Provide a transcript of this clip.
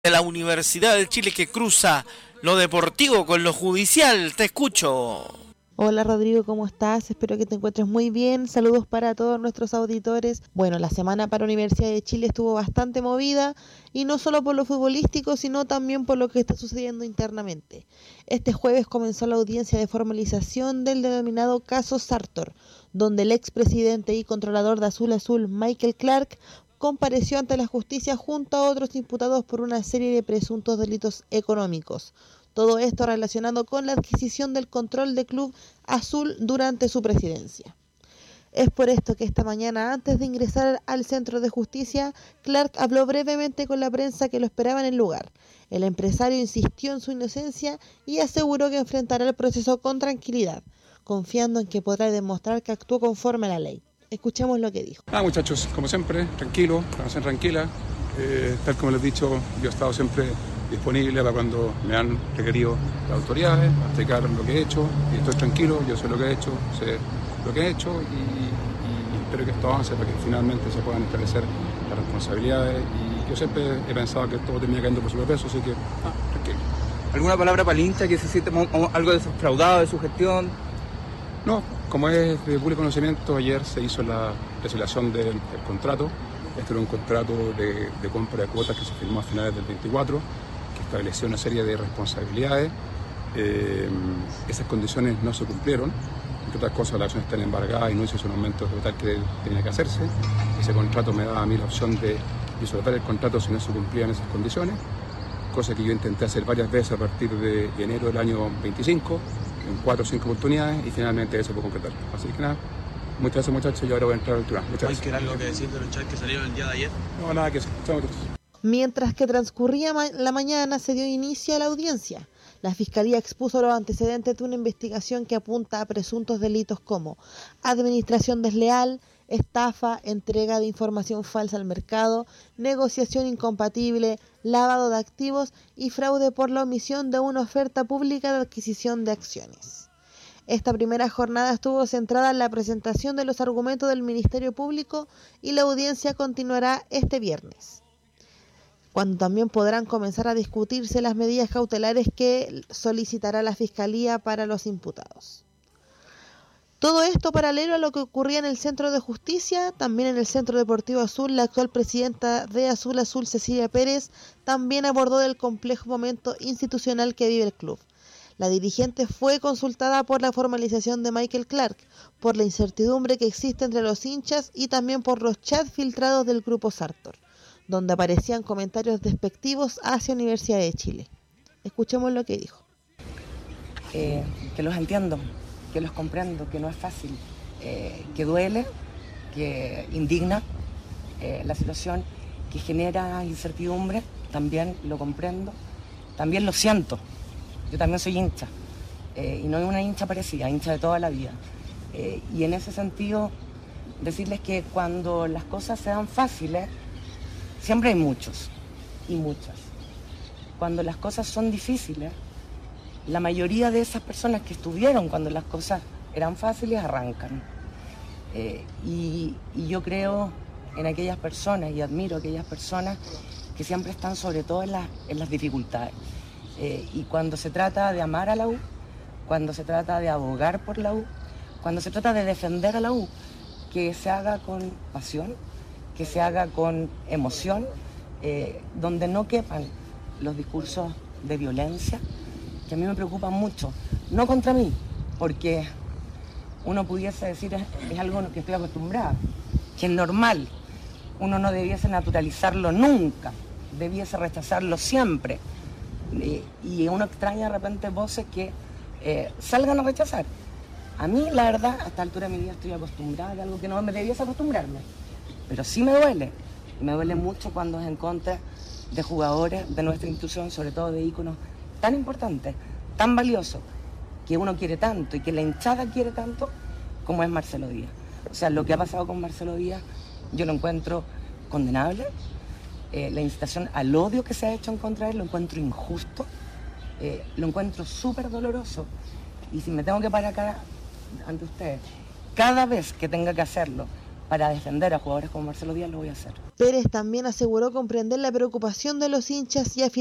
De la Universidad de Chile que cruza lo deportivo con lo judicial. Te escucho. Hola Rodrigo, ¿cómo estás? Espero que te encuentres muy bien. Saludos para todos nuestros auditores. Bueno, la semana para Universidad de Chile estuvo bastante movida y no solo por lo futbolístico, sino también por lo que está sucediendo internamente. Este jueves comenzó la audiencia de formalización del denominado caso Sartor, donde el expresidente y controlador de Azul Azul, Michael Clark, compareció ante la justicia junto a otros imputados por una serie de presuntos delitos económicos. Todo esto relacionado con la adquisición del control del Club Azul durante su presidencia. Es por esto que esta mañana, antes de ingresar al centro de justicia, Clark habló brevemente con la prensa que lo esperaba en el lugar. El empresario insistió en su inocencia y aseguró que enfrentará el proceso con tranquilidad, confiando en que podrá demostrar que actuó conforme a la ley. Escuchemos lo que dijo. Muchachos, como siempre, tranquilo, tranquila. Tal como les he dicho, yo he estado siempre disponible para cuando me han requerido las autoridades, a explicar lo que he hecho, y estoy tranquilo, yo sé lo que he hecho, sé lo que he hecho y espero que esto avance para que finalmente se puedan establecer las responsabilidades, y yo siempre he pensado que todo termina cayendo por su peso, así que tranquilo. ¿Alguna palabra para el hincha que se siente algo defraudado de su gestión? No, como es de público conocimiento, ayer se hizo la resolución del contrato. Este era un contrato de compra de cuotas que se firmó a finales del 24, que establecía una serie de responsabilidades. Esas condiciones no se cumplieron. Entre otras cosas, las acciones están embargadas y no hizo un aumento total que tenía que hacerse. Ese contrato me daba a mí la opción de disolver el contrato si no se cumplían esas condiciones, cosa que yo intenté hacer varias veces a partir de enero del año 25, en 4 o 5 oportunidades, y finalmente eso pudo concretar. Así que nada, muchas gracias muchachos, yo ahora voy a entrar al tribunal. Muchas gracias. ¿Hay algo que decir de los chats que salieron el día de ayer? No, nada que decir. Chao, muchachos. Mientras que transcurría la mañana, se dio inicio a la audiencia. La Fiscalía expuso los antecedentes de una investigación que apunta a presuntos delitos como administración desleal, estafa, entrega de información falsa al mercado, negociación incompatible, lavado de activos y fraude por la omisión de una oferta pública de adquisición de acciones. Esta primera jornada estuvo centrada en la presentación de los argumentos del Ministerio Público y la audiencia continuará este viernes, cuando también podrán comenzar a discutirse las medidas cautelares que solicitará la Fiscalía para los imputados. Todo esto paralelo a lo que ocurría en el Centro de Justicia, también en el Centro Deportivo Azul, la actual presidenta de Azul Azul, Cecilia Pérez, también abordó del complejo momento institucional que vive el club. La dirigente fue consultada por la formalización de Michael Clark, por la incertidumbre que existe entre los hinchas y también por los chats filtrados del grupo Sartor, donde aparecían comentarios despectivos hacia Universidad de Chile. Escuchemos lo que dijo. Que los entiendo, que los comprendo, que no es fácil, que duele, que indigna la situación, que genera incertidumbre, también lo comprendo, también lo siento. Yo también soy hincha, y no es una hincha parecida, hincha de toda la vida. Y en ese sentido, decirles que cuando las cosas se dan fáciles, siempre hay muchos y muchas. Cuando las cosas son difíciles, la mayoría de esas personas que estuvieron cuando las cosas eran fáciles arrancan. Y yo creo en aquellas personas y admiro a aquellas personas que siempre están sobre todo en las dificultades. Y cuando se trata de amar a la U, cuando se trata de abogar por la U, cuando se trata de defender a la U, que se haga con pasión, que se haga con emoción, donde no quepan los discursos de violencia, que a mí me preocupan mucho, no contra mí, porque uno pudiese decir es algo que estoy acostumbrada, que es normal, uno no debiese naturalizarlo nunca, debiese rechazarlo siempre, y uno extraña de repente voces que salgan a rechazar. A mí, la verdad, a esta altura de mi vida estoy acostumbrada a algo que no me debiese acostumbrarme, pero sí me duele, y me duele mucho cuando es en contra de jugadores de nuestra institución, sobre todo de íconos tan importantes, tan valiosos, que uno quiere tanto y que la hinchada quiere tanto, como es Marcelo Díaz. O sea, lo que ha pasado con Marcelo Díaz, yo lo encuentro condenable. La incitación al odio que se ha hecho en contra de él, lo encuentro injusto, lo encuentro súper doloroso. Y si me tengo que parar acá ante ustedes, cada vez que tenga que hacerlo, para defender a jugadores como Marcelo Díaz, lo voy a hacer. Pérez también aseguró comprender la preocupación de los hinchas y afirmó